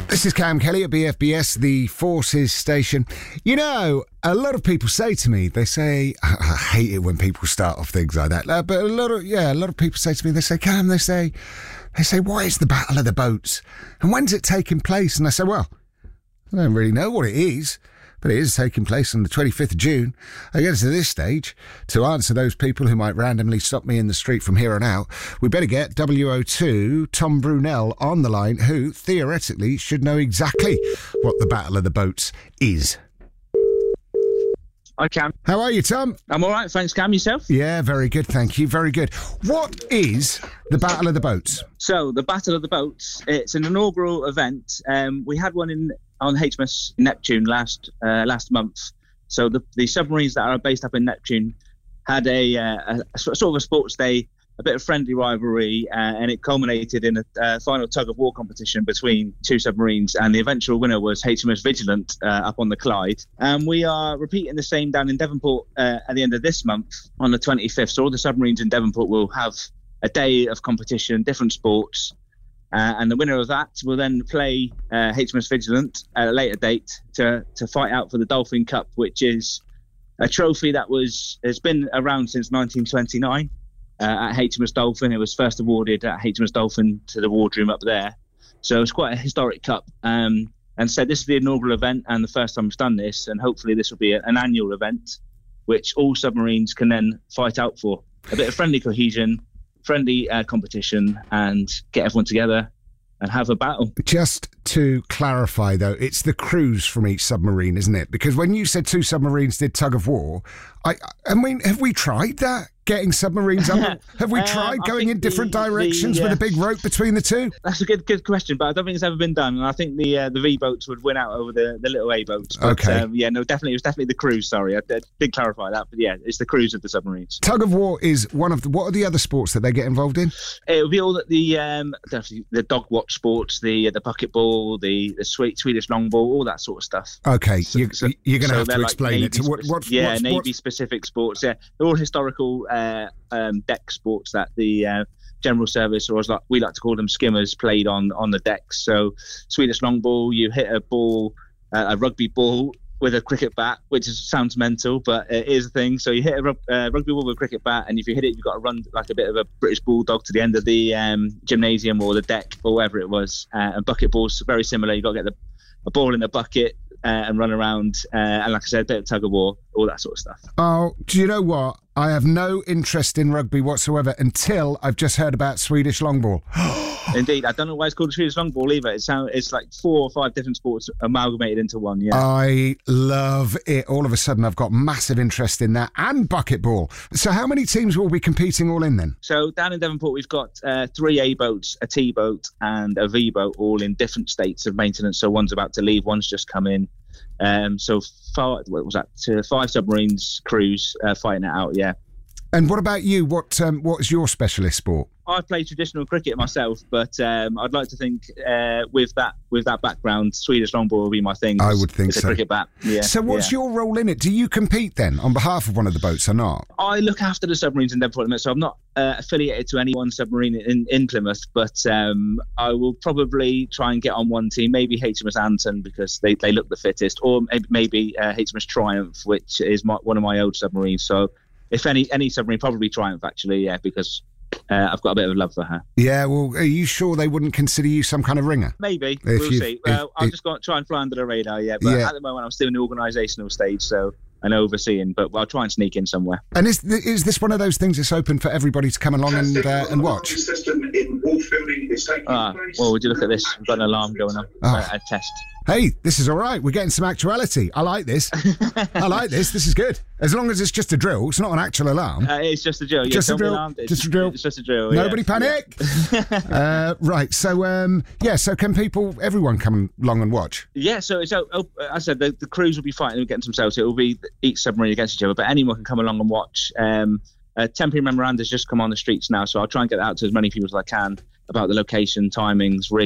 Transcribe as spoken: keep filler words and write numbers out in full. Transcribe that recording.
This is Cam Kelly at B F B S, the Forces station. You know, a lot of people say to me, they say, I hate it when people start off things like that, uh, but a lot of, yeah, a lot of people say to me, they say, Cam, they say, they say, what is the Battle of the Boats? And when's it taking place? And I say, well, I don't really know what it is, but it is taking place on the twenty-fifth of June. I get to this stage, to answer those people who might randomly stop me in the street from here on out, we better get W O two Tom Brunel on the line, who, theoretically, should know exactly what the Battle of the Boats is. Hi, Cam. How are you, Tom? I'm all right, thanks, Cam. Yourself? Yeah, very good, thank you, very good. What is the Battle of the Boats? So, the Battle of the Boats, it's an inaugural event. Um, we had one in on H M S Neptune last uh, last month. So the, the submarines that are based up in Neptune had a, uh, a, a sort of a sports day, a bit of friendly rivalry, uh, and it culminated in a uh, final tug-of-war competition between two submarines, and the eventual winner was H M S Vigilant uh, up on the Clyde. And we are repeating the same down in Devonport uh, at the end of this month on the twenty-fifth. So all the submarines in Devonport will have a day of competition, different sports, Uh, and the winner of that will then play uh, H M S Vigilant at a later date to to fight out for the Dolphin Cup, which is a trophy that was has been around since nineteen twenty-nine uh, at H M S Dolphin. It was first awarded at H M S Dolphin to the wardroom up there. So it's quite a historic cup. Um, and so this is the inaugural event and the first time we've done this. And hopefully this will be a, an annual event, which all submarines can then fight out for. A bit of friendly cohesion, friendly uh, competition, and get everyone together and have a battle. Just to clarify, though, it's the crews from each submarine, isn't it? Because when you said two submarines did tug of war, I, I mean, have we tried that? Getting submarines under? Have we tried um, going in different the, directions the, uh, with a big rope between the two? That's a good good question, but I don't think it's ever been done. And I think the uh, the V boats would win out over the, the little A boats. But, okay. Um, yeah, no, definitely it was definitely the crews. Sorry, I, I did clarify that, but yeah, it's the crews of the submarines. Tug of war is one of the. What are the other sports that they get involved in? It would be all that the um definitely the dog watch sports, the the bucket ball, the the sweet Swedish long ball, all that sort of stuff. Okay, so, you, so, you're going to so have to explain like it. To what, what, yeah, what's, Navy what's... specific sports. Yeah, they're all historical uh, um, deck sports that the uh, general service, or as like, we like to call them, skimmers, played on on the decks. So Swedish long ball, you hit a ball, uh, a rugby ball with a cricket bat, which is, sounds mental, but it is a thing. So you hit a rug, uh, rugby ball with a cricket bat, and if you hit it, you've got to run like a bit of a British bulldog to the end of the um, gymnasium or the deck or wherever it was. Uh, and bucket balls, very similar. You've got to get the, a ball in the bucket uh, and run around. Uh, and like I said, a bit of tug of war, all that sort of stuff. Oh, do you know what? I have no interest in rugby whatsoever until I've just heard about Swedish long ball. Indeed, I don't know why it's called Swedish long ball either. It sound, it's like four or five different sports amalgamated into one. Yeah, I love it. All of a sudden, I've got massive interest in that, and bucket ball. So, how many teams will be competing all in then? So down in Devonport, we've got uh, three A boats, a T boat, and a V boat, all in different states of maintenance. So one's about to leave, one's just come in. Um, so five, what was that? Uh, five submarines crews uh, fighting it out. Yeah. And what about you? What um, what is your specialist sport? I play traditional cricket myself, but um, I'd like to think uh, with that with that background, Swedish long ball will be my thing. I would think it's so. A cricket bat. Yeah. So what's yeah. your role in it? Do you compete then on behalf of one of the boats or not? I look after the submarines in Devonport, so I'm not uh, affiliated to any one submarine in, in Plymouth, but um, I will probably try and get on one team, maybe H M S Anton because they, they look the fittest, or maybe uh, H M S Triumph, which is my, one of my old submarines. So if any any submarine, probably Triumph actually, yeah, because uh, I've got a bit of love for her. Yeah, well, are you sure they wouldn't consider you some kind of ringer? Maybe, if we'll you, see. If, well, I'll if, just go try and fly under the radar, yeah, but yeah. at the moment I'm still in the organisational stage, so and overseeing, but I'll try and sneak in somewhere. And is is this one of those things that's open for everybody to come along and uh, and watch? Ah, well, would you look at this? We've got an alarm going on. Oh. Uh, a test. Hey, this is all right. We're getting some actuality. I like this. I like this. This is good. As long as it's just a drill. It's not an actual alarm. Uh, it's just a drill. Yeah, just a drill. Alarmed. It's, just a drill. It's just a drill. Nobody yeah. panic. Yeah. uh, right. So, um, yeah. So, can people, everyone, come along and watch? Yeah. So, so oh, as I said, the, the crews will be fighting and getting themselves. It will be each submarine against each other, but anyone can come along and watch. Um, a temporary memorandum has just come on the streets now, so I'll try and get that out to as many people as I can about the location, timings, rig.